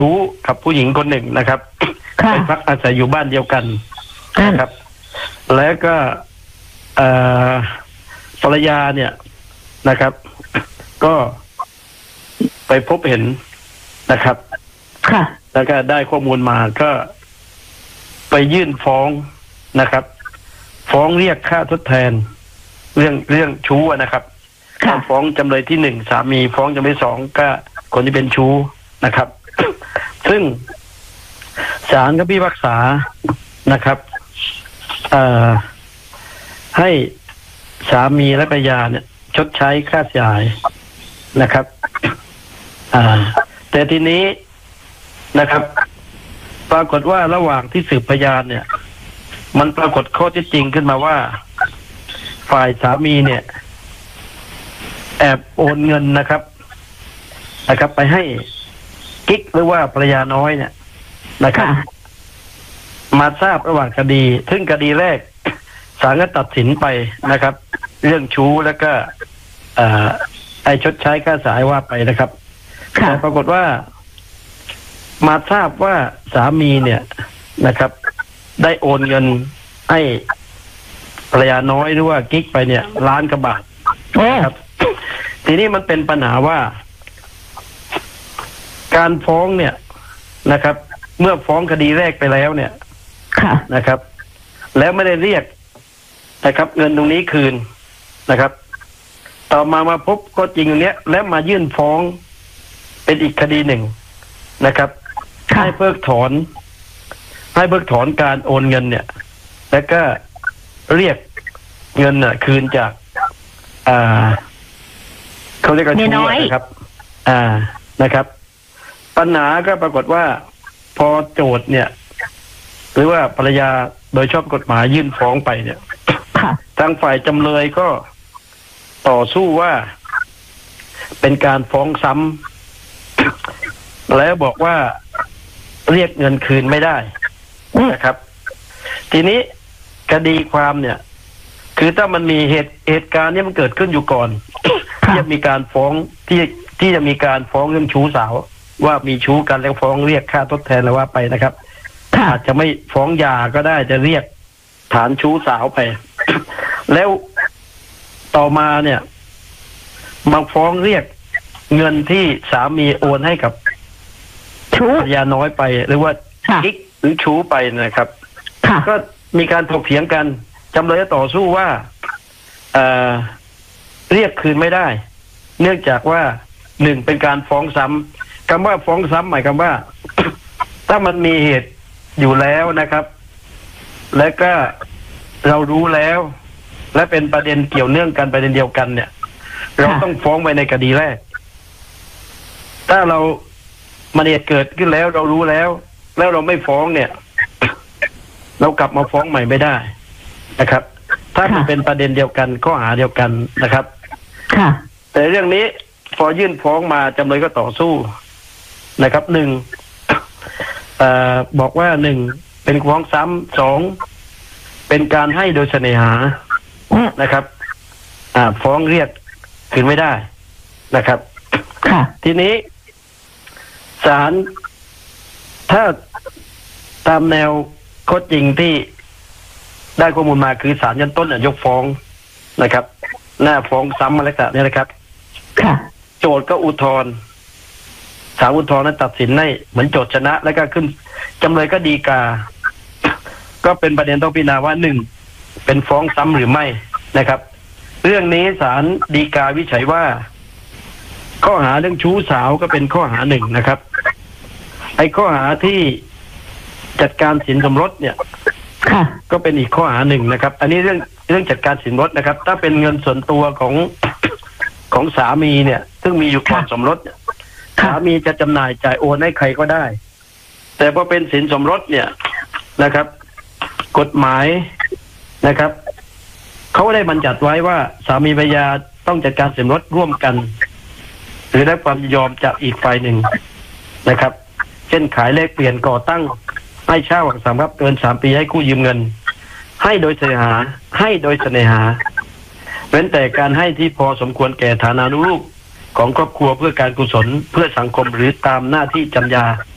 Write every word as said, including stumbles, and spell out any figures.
ชู้กับผู้หญิงคนหนึ่งนะครับไปพักอาศัยอยู่บ้านเดียวกันนะครับแล้วก็ภรรยาเนี่ยนะครับก็ไปพบเห็นนะครับแล้วก็ได้ข้อมูลมาก็ไปยื่นฟ้องนะครับฟ้องเรียกค่าทดแทนเรื่องเรื่องชู้นะครับฟ้องจำเลยที่หนึ่งสามีฟ้องจำเลยสองก็คนที่เป็นชู้นะครับ ซึ่งศาลก็พิพากษานะครับเอ่อให้สามีและภรรยาเนี่ยชดใช้ค่าเสียหายนะครับอ่าแต่ทีนี้นะครับปรากฏว่าระหว่างที่สืบพยานเนี่ยมันปรากฏข้อเท็จจริงขึ้นมาว่าฝ่ายสามีเนี่ยแอบโอนเงินนะครับนะครับไปให้กิ๊กหรือว่าภรรยาน้อยเนี่ยนะครับมาทราบระหว่างคดีซึ่งคดีแรกศาลก็ตัดสินไปนะครับเรื่องชู้แล้วก็ไอ้ชดใช้ค่าเสียหายว่าไปนะครับแต่ปรากฏว่ามาทราบว่าสามีเนี่ยนะครับได้โอนเงินให้ภรรยาน้อยหรือว่ากิ๊กไปเนี่ยล้านกว่าบาทครับทีนี้มันเป็นปัญหาว่าการฟ้องเนี่ยนะครับเมื่อฟ้องคดีแรกไปแล้วเนี่ยนะครับแล้วไม่ได้เรียกนะครับเงินตรงนี้คืนนะครับต่อมามาพบก็จริงตรงนี้แล้วมายื่นฟ้องเป็นอีกคดีหนึ่งนะครับให้เพิกถอนให้เพิกถอนการโอนเงินเนี่ยแล้วก็เรียกเงินน่ะคืนจากอ่าเขาเรียกกันชู้นะครับอ่านะครับปัญหาก็ปรากฏว่าพอโจทย์เนี่ยหรือว่าภรรยาโดยชอบกฎหมายยื่นฟ้องไปเนี่ยทางฝ่ายจำเลยก็ต่อสู้ว่าเป็นการฟ้องซ้ำแล้วบอกว่าเรียกเงินคืนไม่ได้นะครับทีนี้คดีความเนี่ยคือถ้ามันมีเหตุเหตุการณ์นี้มันเกิดขึ้นอยู่ก่อนที่จะมีการฟ้องที่ที่จะมีการฟ้องเรื่องชู้สาวว่ามีชู้กันแล้วฟ้องเรียกค่าทดแทนแล้วว่าไปนะครับอาจจะไม่ฟ้องหย่าก็ได้จะเรียกฐานชู้สาวไป แล้วต่อมาเนี่ยมาฟ้องเรียกเงินที่สามีโอนให้กับชู้ภรรยาน้อยไปหรือว่ากิ๊กหรือชู้ไปนะครับก็มีการถกเถียงกันจำเลยต่อสู้ว่าเอ่อเรียกคืนไม่ได้เนื่องจากว่าหนึ่งเป็นการฟ้องซ้ำคำว่าฟ้องซ้ำหมายความว่า ถ้ามันมีเหตุอยู่แล้วนะครับและก็เรารู้แล้วและเป็นประเด็นเกี่ยวเนื่องกันประเด็นเดียวกันเนี่ยเราต้องฟ้องไปในคดีแรกถ้าเรามันเหตุเกิดขึ้นแล้วเรารู้แล้วแล้วเราไม่ฟ้องเนี่ยเรากลับมาฟ้องใหม่ไม่ได้นะครับถ้ามันเป็นประเด็นเดียวกันข้อหาเดียวกันนะครับแต่เรื่องนี้พอยื่นฟ้องมาจำเลยก็ต่อสู้นะครับหนึ่งเอ่อบอกว่าหนึ่งเป็นฟ้องซ้ำสองเป็นการให้โดยเสน่หานะครับอ่าฟ้องเรียกคืนไม่ได้นะครับทีนี้ศาลถ้าตามแนวข้อจริงที่ได้ข้อมูลมาคือศาลชั้นต้นยกฟ้องนะครับหน้าฟ้องซ้ำมาแล้วนี่นะครับโจทก์ก็อุทธรณ์ศาลอุทธรณ์นั้นตัดสินให้เหมือนโจทก์ชนะแล้วก็ขึ้นจำเลยก็ฎีกาก็เป็นประเด็นต้องพิจารณาว่าหนึ่งเป็นฟ้องซ้ำหรือไม่นะครับเรื่องนี้ศาลฎีกาวิจัยว่าข้อหาเรื่องชู้สาวก็เป็นข้อหาหนึ่งนะครับไอ้ข้อหาที่จัดการสินสมรสเนี่ยก็เป็นอีกข้อหาหนึ่งนะครับอันนี้เรื่องเรื่องจัดการสินสมรสนะครับถ้าเป็นเงินส่วนตัวของของสามีเนี่ยซึ่งมีอยู่ก่อนสมรสสามีจะจำหน่ายจ่ายโอนให้ใครก็ได้แต่พอเป็นสินสมรสเนี่ยนะครับกฎหมายนะครับเขาได้บัญญัติไว้ว่าสามีภรรยาต้องจัดการสินสมรสร่วมกันหรือได้ความยินยอมจากอีกฝ่ายหนึ่งนะครับเช่นขายแลกเปลี่ยนก่อตั้งให้เช่าหลักทรัพย์ครับเกินสามปีให้กู้ยืมเงินให้โดยเสน่หาให้โดยเสน่หาเว้นแต่การให้ที่พอสมควรแก่ฐานานุรูปของครอบครัวเพื่อการกุศลเพื่อสังคมหรือตามหน้าที่จำยา